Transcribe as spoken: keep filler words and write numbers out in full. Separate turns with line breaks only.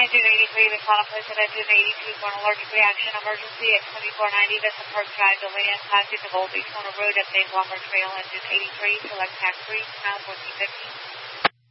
Engine eighty-three, the contemplates at Engine eighty-two for an allergic reaction emergency at twenty-four ninety, Vista Park Drive, Deland, passing the Gold Beach Corner Road, update Walker Trail, Engine eighty-three, select tax three, now fourteen fifty.